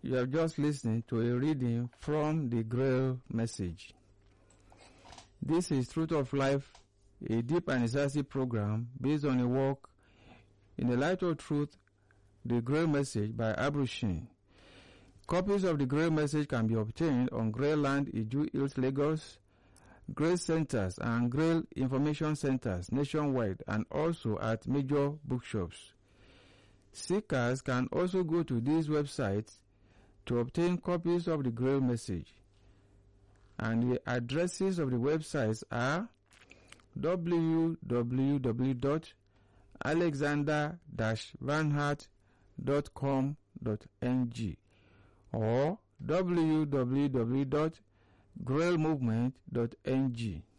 You have just listened to a reading from the Grail Message. This is Truth of Life, a deep and incisive program based on a work in the light of truth, the Grail Message by Abushin. Copies of the Grail Message can be obtained on Grail Land, Iju Hills, Lagos, Grail Centers and Grail Information Centers nationwide, and also at major bookshops. Seekers can also go to these websites to obtain copies of the Grail Message. And the addresses of the websites are www.alexander-vanhart.com.ng or www.grailmovement.ng.